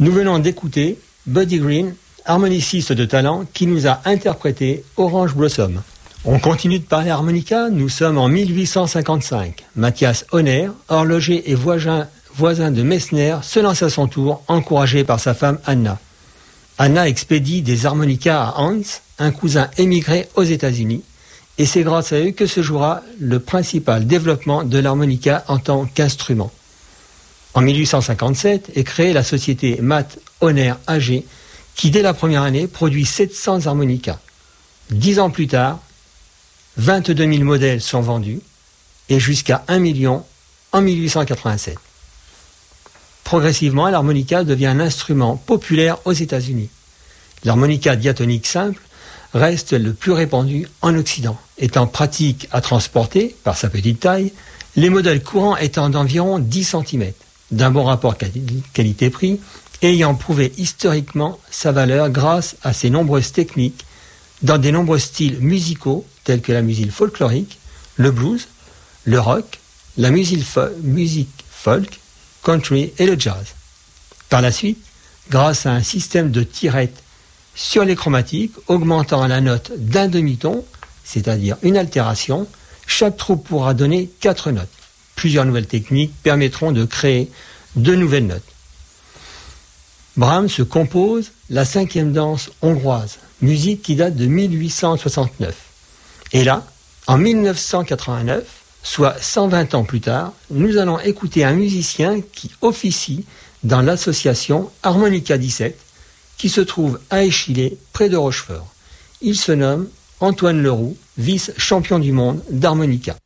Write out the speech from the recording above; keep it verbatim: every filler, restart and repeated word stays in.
Nous venons d'écouter Buddy Green, harmoniciste de talent, qui nous a interprété Orange Blossom. On continue de parler harmonica, nous sommes en mille huit cent cinquante-cinq. Matthias Hohner, horloger et voisin, voisin de Messner, se lance à son tour, encouragé par sa femme Anna. Anna expédie des harmonicas à Hans, un cousin émigré aux États-Unis, et c'est grâce à eux que se jouera le principal développement de l'harmonica en tant qu'instrument. En mille huit cent cinquante-sept est créée la société Matt Hohner A G, qui dès la première année produit sept cents harmonicas. Dix ans plus tard, vingt-deux mille modèles sont vendus et jusqu'à un million en mille huit cent quatre-vingt-sept. Progressivement, l'harmonica devient un instrument populaire aux États-Unis. L'harmonica diatonique simple reste le plus répandu en Occident, étant pratique à transporter par sa petite taille, les modèles courants étant d'environ dix centimètres, d'un bon rapport qualité-prix, et ayant prouvé historiquement sa valeur grâce à ses nombreuses techniques dans de nombreux styles musicaux tels que la musique folklorique, le blues, le rock, la musique, fo- musique folk, country et le jazz. Par la suite, grâce à un système de tirettes sur les chromatiques augmentant la note d'un demi-ton, c'est-à-dire une altération, chaque trou pourra donner quatre notes. Plusieurs nouvelles techniques permettront de créer de nouvelles notes. Brahms se compose la cinquième danse hongroise, musique qui date de mille huit cent soixante-neuf. Et là, en mille neuf cent quatre-vingt-neuf, soit cent vingt ans plus tard, nous allons écouter un musicien qui officie dans l'association Harmonica dix-sept, qui se trouve à Échillé, près de Rochefort. Il se nomme Antoine Leroux, vice-champion du monde d'harmonica.